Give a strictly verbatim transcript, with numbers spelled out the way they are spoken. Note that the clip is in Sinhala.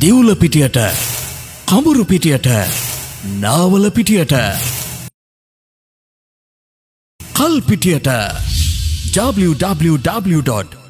දිවුල පිටියට, කඹුරු පිටියට, නාවල පිටියට, කල් පිටියට w w w dot